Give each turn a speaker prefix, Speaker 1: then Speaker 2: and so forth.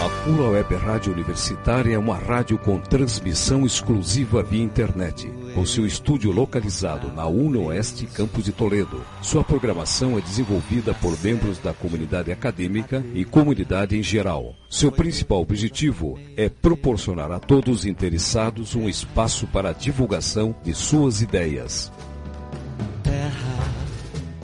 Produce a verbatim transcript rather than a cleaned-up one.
Speaker 1: A Pula Web Rádio Universitária é uma rádio com transmissão exclusiva via internet, com seu estúdio localizado na UniOeste, Campus de Toledo. Sua programação é desenvolvida por membros da comunidade acadêmica e comunidade em geral. Seu principal objetivo é proporcionar a todos os interessados um espaço para a divulgação de suas ideias.